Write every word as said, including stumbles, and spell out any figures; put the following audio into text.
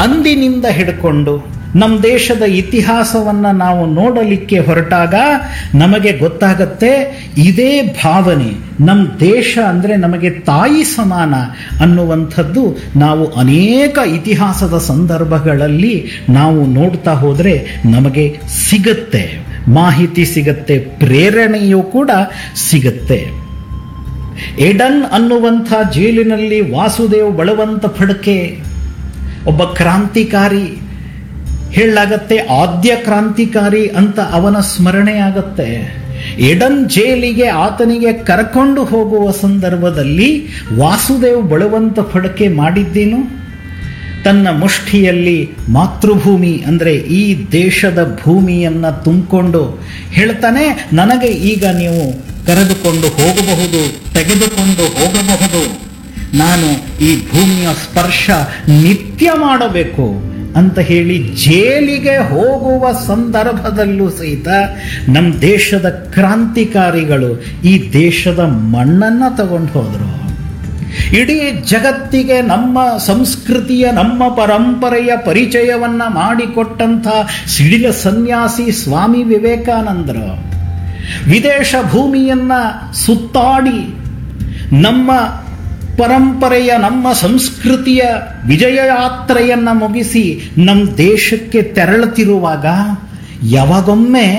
ಅಂದಿನಿಂದ ಹಿಡ್ಕೊಂಡು ನಮ್ಮ ದೇಶದ ಇತಿಹಾಸವನ್ನು ನಾವು ನೋಡಲಿಕ್ಕೆ ಹೊರಟಾಗ ನಮಗೆ ಗೊತ್ತಾಗತ್ತೆ ಇದೇ ಭಾವನೆ, ನಮ್ಮ ದೇಶ ಅಂದರೆ ನಮಗೆ ತಾಯಿ ಸಮಾನ ಅನ್ನುವಂಥದ್ದು ನಾವು ಅನೇಕ ಇತಿಹಾಸದ ಸಂದರ್ಭಗಳಲ್ಲಿ ನಾವು ನೋಡ್ತಾ ಹೋದರೆ ನಮಗೆ ಸಿಗತ್ತೆ, ಮಾಹಿತಿ ಸಿಗತ್ತೆ, ಪ್ರೇರಣೆಯೂ ಕೂಡ ಸಿಗತ್ತೆ. ಎಡನ್ ಅನ್ನುವಂಥ ಜೈಲಿನಲ್ಲಿ ವಾಸುದೇವ್ ಬಳವಂತ ಫಡ್ಕೆ ಒಬ್ಬ ಕ್ರಾಂತಿಕಾರಿ, ಹೇಳಲಾಗತ್ತೆ ಆದ್ಯ ಕ್ರಾಂತಿಕಾರಿ ಅಂತ ಅವನ ಸ್ಮರಣೆ ಆಗತ್ತೆ. ಎಡನ್ ಜೈಲಿಗೆ ಆತನಿಗೆ ಕರ್ಕೊಂಡು ಹೋಗುವ ಸಂದರ್ಭದಲ್ಲಿ ವಾಸುದೇವ್ ಬಳವಂತ ಫಡ್ಕೆ ಮಾಡಿದ್ದೇನು? ತನ್ನ ಮುಷ್ಟಿಯಲ್ಲಿ ಮಾತೃಭೂಮಿ ಅಂದರೆ ಈ ದೇಶದ ಭೂಮಿಯನ್ನು ತುಂಬಿಕೊಂಡು ಹೇಳ್ತಾನೆ, ನನಗೆ ಈಗ ನೀವು ಕರೆದುಕೊಂಡು ಹೋಗಬಹುದು, ತೆಗೆದುಕೊಂಡು ಹೋಗಬಹುದು, ನಾನು ಈ ಭೂಮಿಯ ಸ್ಪರ್ಶ ನಿತ್ಯ ಮಾಡಬೇಕು ಅಂತ ಹೇಳಿ ಜೈಲಿಗೆ ಹೋಗುವ ಸಂದರ್ಭದಲ್ಲೂ ಸಹಿತ ನಮ್ಮ ದೇಶದ ಕ್ರಾಂತಿಕಾರಿಗಳು ಈ ದೇಶದ ಮಣ್ಣನ್ನು ತಗೊಂಡು ಹೋದರು. ಇಡೀ ಜಗತ್ತಿಗೆ ನಮ್ಮ ಸಂಸ್ಕೃತಿಯ, ನಮ್ಮ ಪರಂಪರೆಯ ಪರಿಚಯವನ್ನ ಮಾಡಿಕೊಟ್ಟಂಥ ಸಿಡಿಲ ಸನ್ಯಾಸಿ ಸ್ವಾಮಿ ವಿವೇಕಾನಂದರು ವಿದೇಶ ಭೂಮಿಯನ್ನ ಸುತ್ತಾಡಿ ನಮ್ಮ ಪರಂಪರೆಯ, ನಮ್ಮ ಸಂಸ್ಕೃತಿಯ ವಿಜಯ ಯಾತ್ರೆಯನ್ನ ಮುಗಿಸಿ ನಮ್ಮ ದೇಶಕ್ಕೆ ತೆರಳುತ್ತಿರುವಾಗ ಯಾವಾಗೊಮ್ಮೆ